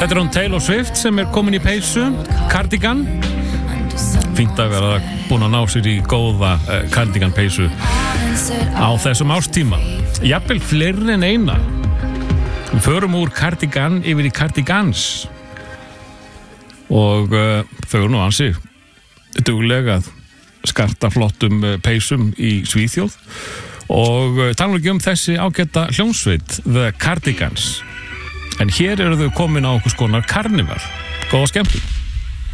Þetta hún Taylor Swift sem komin í peysu, cardigan. Fínt að vera búin að ná sér í góða cardigan peysu á þessum ástíma. Jafnvel fleiri en eina. Við förum úr cardigan yfir í cardigans. Og þau nú ansi duglega að skarta flottum peysum í Svíþjóð. Og tala ekki þessi ágæta hljómsveit, The Cardigans. En hér eru þau komin á okkur skonar karnival. Góða skemmtun.